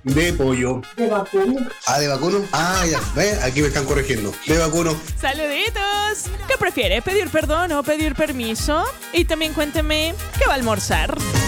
De pollo. De vacuno. Ah, de vacuno. Ah, ya. ¿Ves? Aquí me están corrigiendo. De vacuno. ¡Saluditos! ¿Qué prefiere, pedir perdón o pedir permiso? Y también cuénteme qué va a almorzar.